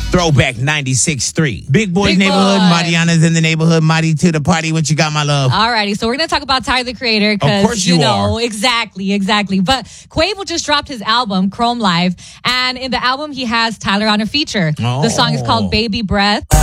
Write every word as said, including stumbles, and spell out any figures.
Throwback ninety-six three. Big Boy's Big neighborhood. Boy. Mariana's in the neighborhood. Marty to the party. What you got, my love? Alrighty, so we're going to talk about Tyler, the Creator, Of course because, you, you know, are. exactly, exactly. But Quavo just dropped his album, Chrome Live, and in the album, he has Tyler on a feature. The song is Oh. called Baby Breath.